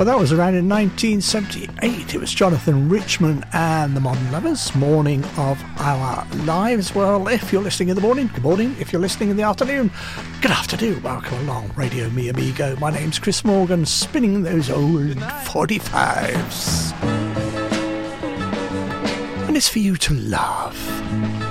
Well, that was around in 1978. It was Jonathan Richman and the Modern Lovers, Morning of Our Lives. Well, if you're listening in the morning, good morning. If you're listening in the afternoon, good afternoon. Welcome along, Radio Mi Amigo. My name's Chris Morgan, spinning those old 45s. And it's for you to love.